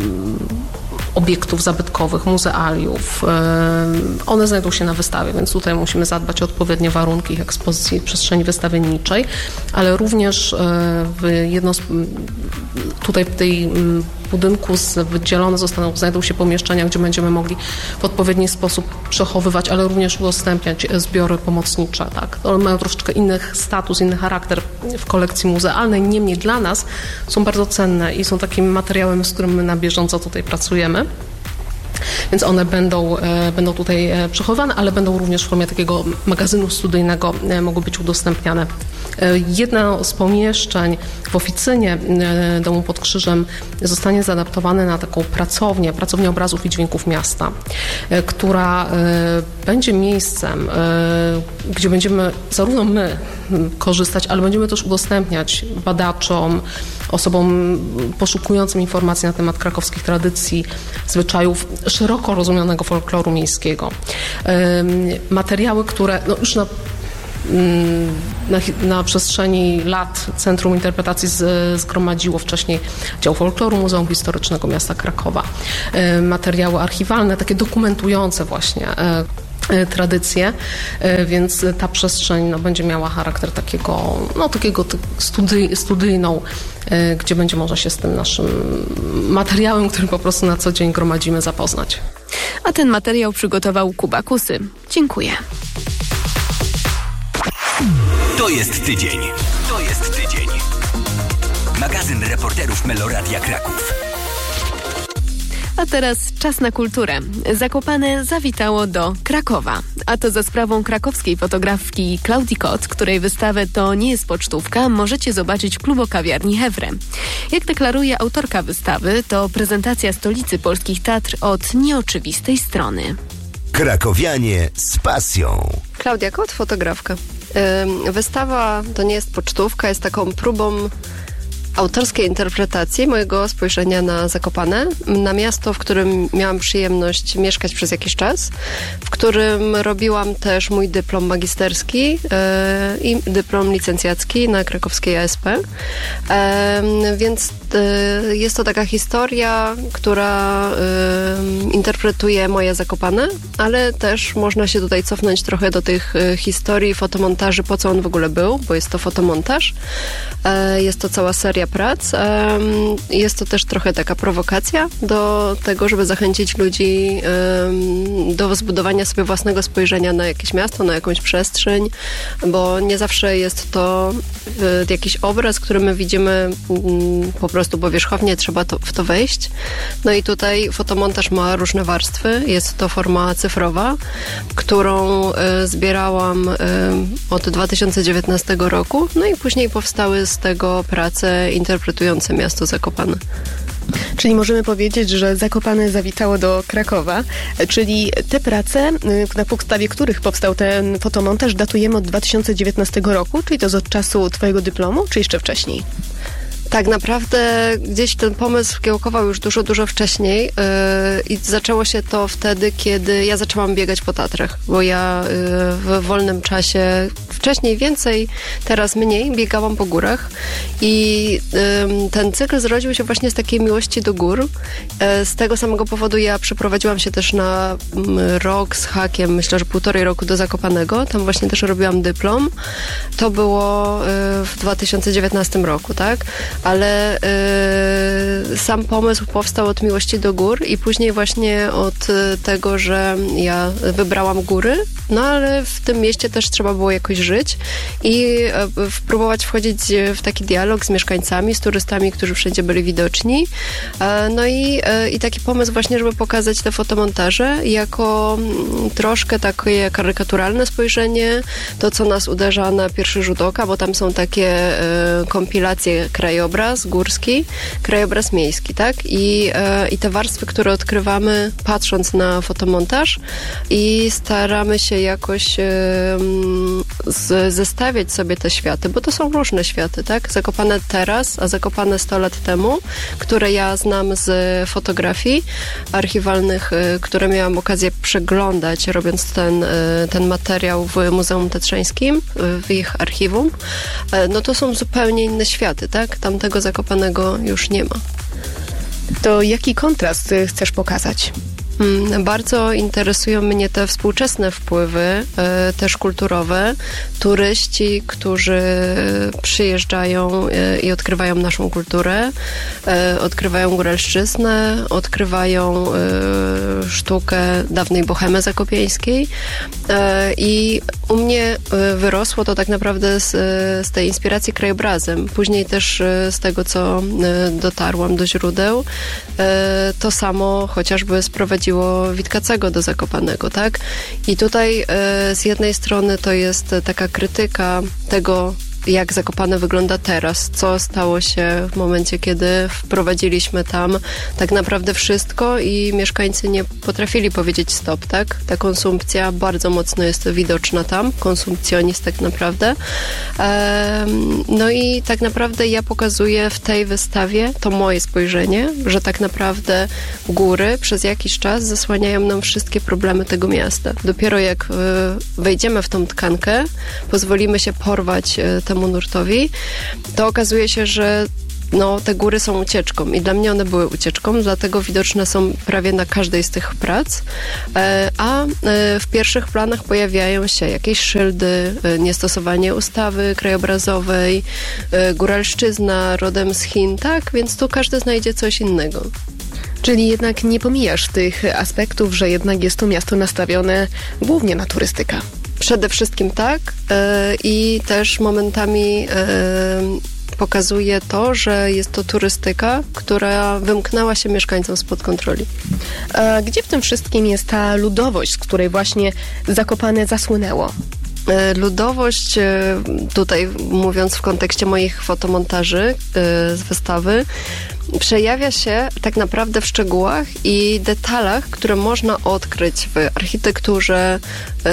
obiektów zabytkowych, muzealiów, one znajdą się na wystawie, więc tutaj musimy zadbać o odpowiednie warunki ich ekspozycji w przestrzeni wystawienniczej, ale również w jedno z, tutaj w tej budynku z, wydzielone zostaną, znajdą się pomieszczenia, gdzie będziemy mogli w odpowiedni sposób przechowywać, ale również udostępniać zbiory pomocnicze. Tak? One mają troszeczkę inny status, inny charakter w kolekcji muzealnej, niemniej dla nas są bardzo cenne i są takim materiałem, z którym my na bieżąco tutaj pracujemy. Więc one będą, będą tutaj przechowane, ale będą również w formie takiego magazynu studyjnego mogą być udostępniane. Jedno z pomieszczeń w oficynie Domu pod Krzyżem zostanie zaadaptowane na taką pracownię, pracownię obrazów i dźwięków miasta, która będzie miejscem, gdzie będziemy zarówno my korzystać, ale będziemy też udostępniać badaczom, osobom poszukującym informacji na temat krakowskich tradycji, zwyczajów, szeroko rozumianego folkloru miejskiego. Materiały, które no już na Na, na przestrzeni lat Centrum Interpretacji z, zgromadziło wcześniej dział folkloru Muzeum Historycznego Miasta Krakowa. E, materiały archiwalne, takie dokumentujące właśnie e, e, tradycje, e, więc ta przestrzeń no, będzie miała charakter takiego, no, takiego study, studyjną, e, gdzie będzie można się z tym naszym materiałem, który po prostu na co dzień gromadzimy, zapoznać. A ten materiał przygotował Kuba Kusy. Dziękuję. To jest tydzień. To jest tydzień. Magazyn reporterów Meloradia Kraków. A teraz czas na kulturę. Zakopane zawitało do Krakowa. A to za sprawą krakowskiej fotografki Klaudii Kot, której wystawę To nie jest pocztówka możecie zobaczyć w klubokawiarni Hewre. Jak deklaruje autorka wystawy, to prezentacja stolicy polskich teatr od nieoczywistej strony. Krakowianie z pasją. Klaudia Kot, fotografka. Wystawa To nie jest pocztówka, jest taką próbą autorskiej interpretacji mojego spojrzenia na Zakopane, na miasto, w którym miałam przyjemność mieszkać przez jakiś czas, w którym robiłam też mój dyplom magisterski yy, i dyplom licencjacki na krakowskiej A S P. Yy, więc yy, jest to taka historia, która yy, interpretuje moje Zakopane, ale też można się tutaj cofnąć trochę do tych yy, historii, fotomontaży, po co on w ogóle był, bo jest to fotomontaż. Yy, jest to cała seria prac. Jest to też trochę taka prowokacja do tego, żeby zachęcić ludzi do zbudowania sobie własnego spojrzenia na jakieś miasto, na jakąś przestrzeń, bo nie zawsze jest to jakiś obraz, który my widzimy po prostu powierzchownie, trzeba to, w to wejść. No i tutaj fotomontaż ma różne warstwy. Jest to forma cyfrowa, którą zbierałam od dwa tysiące dziewiętnastego roku, no i później powstały z tego prace interpretujące miasto Zakopane. Czyli możemy powiedzieć, że Zakopane zawitało do Krakowa, czyli te prace, na podstawie których powstał ten fotomontaż, datujemy od dwa tysiące dziewiętnastego roku, czyli to jest od czasu twojego dyplomu, czy jeszcze wcześniej? Tak naprawdę gdzieś ten pomysł kiełkował już dużo, dużo wcześniej yy, i zaczęło się to wtedy, kiedy ja zaczęłam biegać po Tatrach, bo ja yy, w wolnym czasie, wcześniej więcej, teraz mniej, biegałam po górach i yy, ten cykl zrodził się właśnie z takiej miłości do gór. Yy, z tego samego powodu ja przeprowadziłam się też na yy, rok z hakiem, myślę, że półtorej roku do Zakopanego. Tam właśnie też robiłam dyplom. To było yy, w dwa tysiące dziewiętnastym roku, tak? Ale y, sam pomysł powstał od miłości do gór i później właśnie od y, tego, że ja wybrałam góry, no ale w tym mieście też trzeba było jakoś żyć i y, próbować wchodzić w taki dialog z mieszkańcami, z turystami, którzy wszędzie byli widoczni. Y, no i, y, i taki pomysł właśnie, żeby pokazać te fotomontaże jako y, troszkę takie karykaturalne spojrzenie, to co nas uderza na pierwszy rzut oka, bo tam są takie y, kompilacje krajobraz, krajobraz górski, krajobraz miejski, tak? I, e, i te warstwy, które odkrywamy patrząc na fotomontaż i staramy się jakoś e, z, zestawiać sobie te światy, bo to są różne światy, tak? Zakopane teraz, a Zakopane sto lat temu, które ja znam z fotografii archiwalnych, e, które miałam okazję przeglądać, robiąc ten, e, ten materiał w Muzeum Tatrzańskim, w ich archiwum, e, no to są zupełnie inne światy, tak? Tam tego Zakopanego już nie ma. To jaki kontrast chcesz pokazać? Bardzo interesują mnie te współczesne wpływy, też kulturowe. Turyści, którzy przyjeżdżają i odkrywają naszą kulturę, odkrywają góralszczyznę, odkrywają sztukę dawnej bohemy zakopiańskiej. I u mnie wyrosło to tak naprawdę z, z tej inspiracji krajobrazem. Później też z tego, co dotarłam do źródeł, to samo chociażby sprowadziło Witkacego do Zakopanego, tak? I tutaj z jednej strony to jest taka krytyka tego, jak Zakopane wygląda teraz, co stało się w momencie, kiedy wprowadziliśmy tam tak naprawdę wszystko i mieszkańcy nie potrafili powiedzieć stop, tak? Ta konsumpcja bardzo mocno jest widoczna tam, konsumpcjonizm tak naprawdę. Ehm, no i tak naprawdę ja pokazuję w tej wystawie to moje spojrzenie, że tak naprawdę góry przez jakiś czas zasłaniają nam wszystkie problemy tego miasta. Dopiero jak y, wejdziemy w tą tkankę, pozwolimy się porwać y, temu nurtowi, to okazuje się, że no, te góry są ucieczką i dla mnie one były ucieczką, dlatego widoczne są prawie na każdej z tych prac, a w pierwszych planach pojawiają się jakieś szyldy, niestosowanie ustawy krajobrazowej, góralszczyzna rodem z Chin, tak? Więc tu każdy znajdzie coś innego. Czyli jednak nie pomijasz tych aspektów, że jednak jest to miasto nastawione głównie na turystykę. Przede wszystkim tak i też momentami pokazuje to, że jest to turystyka, która wymknęła się mieszkańcom spod kontroli. A gdzie w tym wszystkim jest ta ludowość, z której właśnie Zakopane zasłynęło? Ludowość, tutaj mówiąc w kontekście moich fotomontaży z wystawy, przejawia się tak naprawdę w szczegółach i detalach, które można odkryć w architekturze,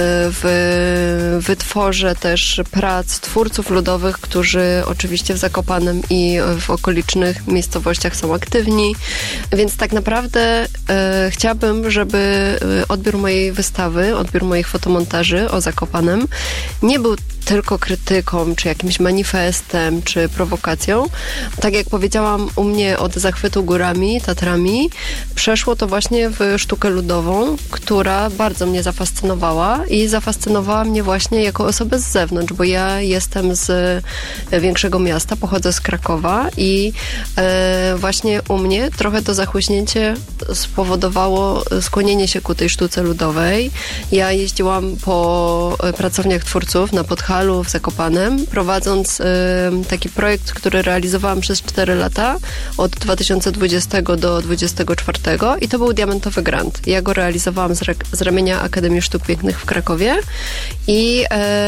w wytworze też prac twórców ludowych, którzy oczywiście w Zakopanem i w okolicznych miejscowościach są aktywni. Więc tak naprawdę e, chciałabym, żeby odbiór mojej wystawy, odbiór moich fotomontaży o Zakopanem nie był tylko krytyką, czy jakimś manifestem, czy prowokacją. Tak jak powiedziałam, u mnie od zachwytu górami, Tatrami, przeszło to właśnie w sztukę ludową, która bardzo mnie zafascynowała i zafascynowała mnie właśnie jako osobę z zewnątrz, bo ja jestem z większego miasta, pochodzę z Krakowa i e, właśnie u mnie trochę to zachłyśnięcie spowodowało skłonienie się ku tej sztuce ludowej. Ja jeździłam po pracowniach twórców na Podhalu, w Zakopanem, prowadząc y, taki projekt, który realizowałam przez cztery lata, od dwa tysiące dwudziestego do dwa tysiące dwudziestego czwartego i to był diamentowy grant. Ja go realizowałam z, re, z ramienia Akademii Sztuk Pięknych w Krakowie i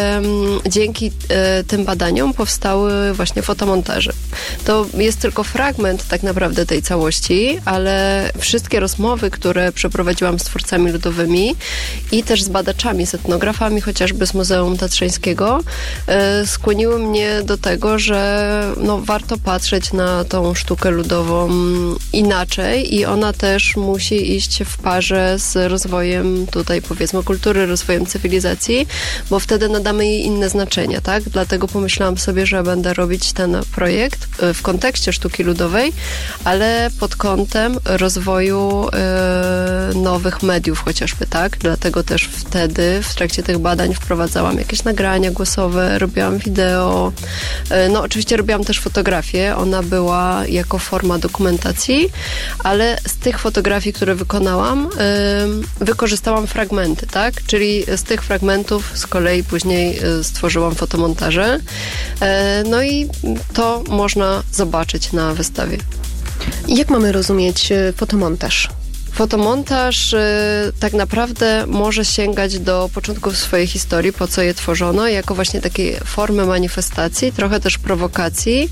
y, dzięki y, tym badaniom powstały właśnie fotomontaże. To jest tylko fragment tak naprawdę tej całości, ale wszystkie rozmowy, które przeprowadziłam z twórcami ludowymi i też z badaczami, z etnografami, chociażby z Muzeum Tatrzańskiego, skłoniły mnie do tego, że no, warto patrzeć na tą sztukę ludową inaczej i ona też musi iść w parze z rozwojem tutaj powiedzmy kultury, rozwojem cywilizacji, bo wtedy nadamy jej inne znaczenia, tak? Dlatego pomyślałam sobie, że będę robić ten projekt w kontekście sztuki ludowej, ale pod kątem rozwoju e, nowych mediów chociażby, tak? Dlatego też wtedy w trakcie tych badań wprowadzałam jakieś nagrania głosowe, robiłam wideo, no oczywiście robiłam też fotografię, ona była jako forma dokumentacji, ale z tych fotografii, które wykonałam, wykorzystałam fragmenty, tak? Czyli z tych fragmentów z kolei później stworzyłam fotomontaże, no i to można zobaczyć na wystawie. Jak mamy rozumieć fotomontaż? Fotomontaż y, tak naprawdę może sięgać do początków swojej historii, po co je tworzono, jako właśnie takie formy manifestacji, trochę też prowokacji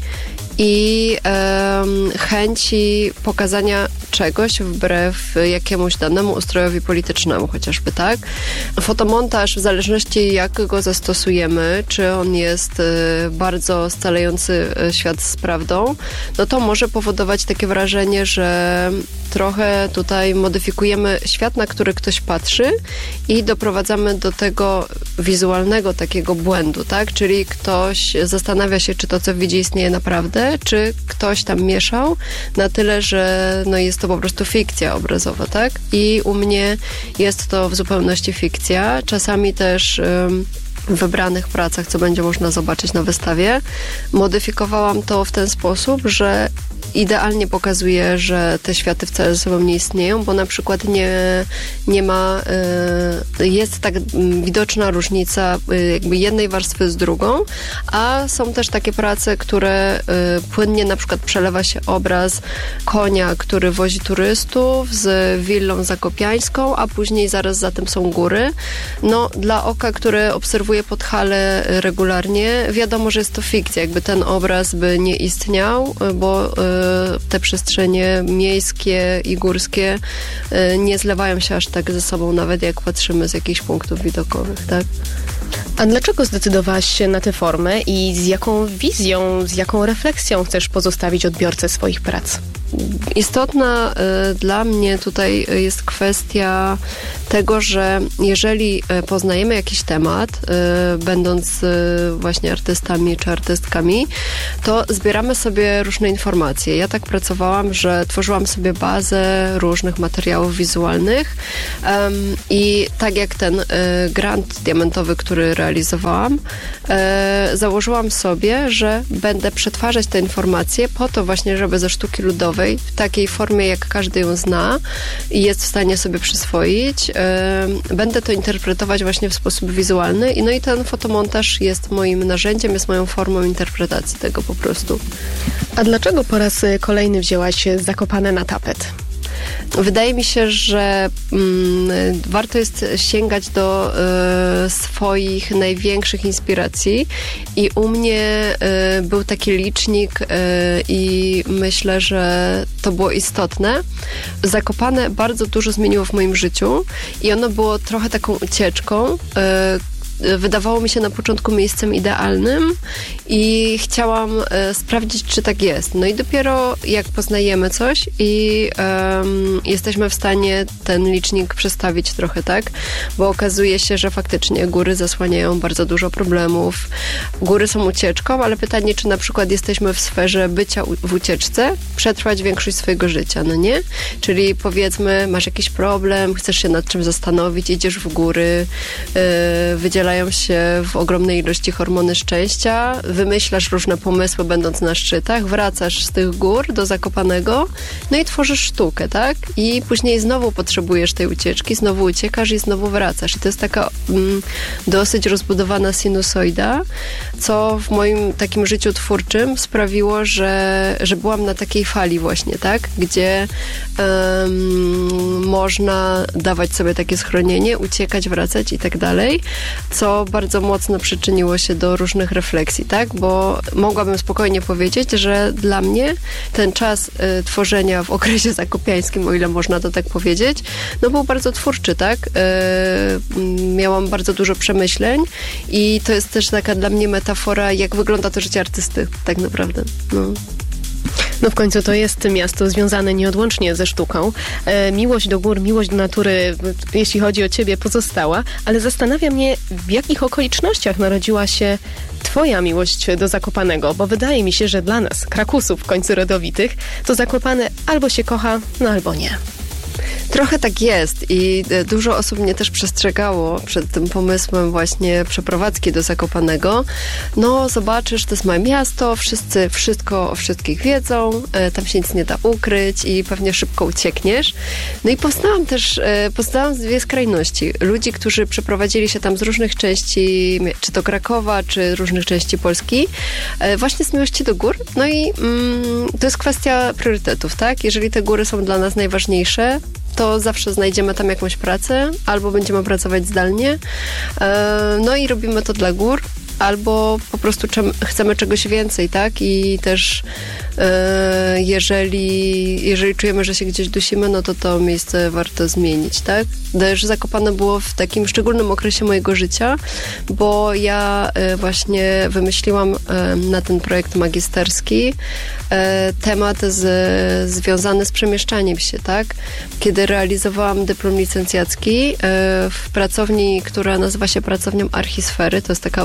i y, chęci pokazania czegoś wbrew jakiemuś danemu ustrojowi politycznemu chociażby, tak? Fotomontaż w zależności jak go zastosujemy, czy on jest y, bardzo scalający świat z prawdą, no to może powodować takie wrażenie, że trochę tutaj modyfikujemy świat, na który ktoś patrzy i doprowadzamy do tego wizualnego takiego błędu, tak? Czyli ktoś zastanawia się, czy to, co widzi, istnieje naprawdę naprawdę, czy ktoś tam mieszał na tyle, że no jest to po prostu fikcja obrazowa, tak? I u mnie jest to w zupełności fikcja. Czasami też ym, w wybranych pracach, co będzie można zobaczyć na wystawie, modyfikowałam to w ten sposób, że idealnie pokazuje, że te światy wcale ze sobą nie istnieją, bo na przykład nie, nie ma, y, jest tak widoczna różnica y, jakby jednej warstwy z drugą, a są też takie prace, które y, płynnie na przykład przelewa się obraz konia, który wozi turystów z willą zakopiańską, a później zaraz za tym są góry. No, dla oka, które obserwuje Podhale regularnie, wiadomo, że jest to fikcja, jakby ten obraz by nie istniał, bo y, te przestrzenie miejskie i górskie nie zlewają się aż tak ze sobą, nawet jak patrzymy z jakichś punktów widokowych, tak? A dlaczego zdecydowałaś się na tę formę i z jaką wizją, z jaką refleksją chcesz pozostawić odbiorcę swoich prac? Istotna y, dla mnie tutaj jest kwestia tego, że jeżeli poznajemy jakiś temat, y, będąc y, właśnie artystami czy artystkami, to zbieramy sobie różne informacje. Ja tak pracowałam, że tworzyłam sobie bazę różnych materiałów wizualnych um, i tak jak ten y, grant diamentowy, który realizowałam, y, założyłam sobie, że będę przetwarzać te informacje po to właśnie, żeby ze sztuki ludowej w takiej formie, jak każdy ją zna i jest w stanie sobie przyswoić. Yy, będę to interpretować właśnie w sposób wizualny i no i ten fotomontaż jest moim narzędziem, jest moją formą interpretacji tego po prostu. A dlaczego po raz kolejny wzięłaś Zakopane na tapet? Wydaje mi się, że mm, warto jest sięgać do y, swoich największych inspiracji i u mnie y, był taki licznik y, i myślę, że to było istotne. Zakopane bardzo dużo zmieniło w moim życiu i ono było trochę taką ucieczką, y, wydawało mi się na początku miejscem idealnym i chciałam e, sprawdzić, czy tak jest. No i dopiero jak poznajemy coś i um, jesteśmy w stanie ten licznik przestawić trochę, tak? Bo okazuje się, że faktycznie góry zasłaniają bardzo dużo problemów. Góry są ucieczką, ale pytanie, czy na przykład jesteśmy w sferze bycia u- w ucieczce, przetrwać większość swojego życia, no nie? Czyli powiedzmy, masz jakiś problem, chcesz się nad czym zastanowić, idziesz w góry, yy, wydzielasz się w ogromnej ilości hormony szczęścia, wymyślasz różne pomysły będąc na szczytach, wracasz z tych gór do Zakopanego, no i tworzysz sztukę, tak? I później znowu potrzebujesz tej ucieczki, znowu uciekasz i znowu wracasz. I to jest taka mm, dosyć rozbudowana sinusoida, co w moim takim życiu twórczym sprawiło, że, że byłam na takiej fali właśnie, tak? Gdzie um, można dawać sobie takie schronienie, uciekać, wracać i tak dalej, co bardzo mocno przyczyniło się do różnych refleksji, tak? Bo mogłabym spokojnie powiedzieć, że dla mnie ten czas y, tworzenia w okresie zakopiańskim, o ile można to tak powiedzieć, no był bardzo twórczy, tak? Y, miałam bardzo dużo przemyśleń i to jest też taka dla mnie metafora, jak wygląda to życie artysty, tak naprawdę. No. No w końcu to jest miasto związane nieodłącznie ze sztuką. E, miłość do gór, miłość do natury, jeśli chodzi o ciebie, pozostała, ale zastanawia mnie, w jakich okolicznościach narodziła się twoja miłość do Zakopanego, bo wydaje mi się, że dla nas, Krakusów w końcu rodowitych, to Zakopane albo się kocha, no albo nie. Trochę tak jest i dużo osób mnie też przestrzegało przed tym pomysłem właśnie przeprowadzki do Zakopanego. No zobaczysz, to jest małe miasto, wszyscy wszystko o wszystkich wiedzą, tam się nic nie da ukryć i pewnie szybko uciekniesz. No i poznałam też, poznałam dwie skrajności. Ludzi, którzy przeprowadzili się tam z różnych części, czy to Krakowa, czy różnych części Polski, właśnie z miłości do gór. No i mm, to jest kwestia priorytetów, tak? Jeżeli te góry są dla nas najważniejsze, to zawsze znajdziemy tam jakąś pracę, albo będziemy pracować zdalnie. No i robimy to dla gór, albo po prostu czem, chcemy czegoś więcej, tak? I też e, jeżeli, jeżeli czujemy, że się gdzieś dusimy, no to to miejsce warto zmienić, tak? Też Zakopane było w takim szczególnym okresie mojego życia, bo ja e, właśnie wymyśliłam e, na ten projekt magisterski e, temat z, związany z przemieszczaniem się, tak? Kiedy realizowałam dyplom licencjacki e, w pracowni, która nazywa się Pracownią Archisfery, to jest taka autorska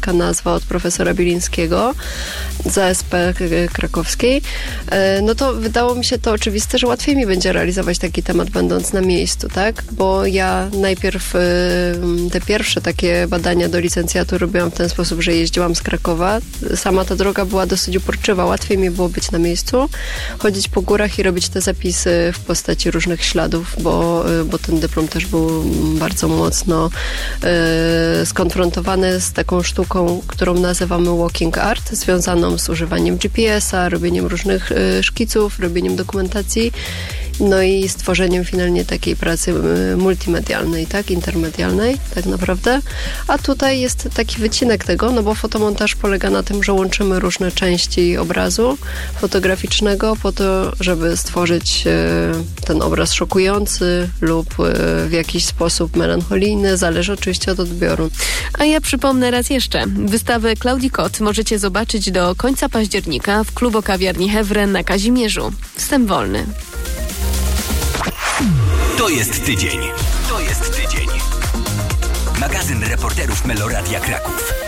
polska nazwa od profesora Bilińskiego z A S P krakowskiej, no to wydało mi się to oczywiste, że łatwiej mi będzie realizować taki temat będąc na miejscu, tak? Bo ja najpierw te pierwsze takie badania do licencjatu robiłam w ten sposób, że jeździłam z Krakowa. Sama ta droga była dosyć uporczywa. Łatwiej mi było być na miejscu, chodzić po górach i robić te zapisy w postaci różnych śladów, bo, bo ten dyplom też był bardzo mocno y, skonfrontowany z taką sztuką, którą nazywamy walking art, związaną z używaniem G P S-a, robieniem różnych y, szkiców, robieniem dokumentacji, no i stworzeniem finalnie takiej pracy multimedialnej, tak, intermedialnej, tak naprawdę. A tutaj jest taki wycinek tego, no bo fotomontaż polega na tym, że łączymy różne części obrazu fotograficznego po to, żeby stworzyć ten obraz szokujący lub w jakiś sposób melancholijny, zależy oczywiście od odbioru. A ja przypomnę raz jeszcze, wystawę Claudii Kot możecie zobaczyć do końca października w klubo-kawiarni Hewren na Kazimierzu. Wstęp wolny. To jest tydzień. To jest tydzień. Magazyn reporterów Meloradia Kraków.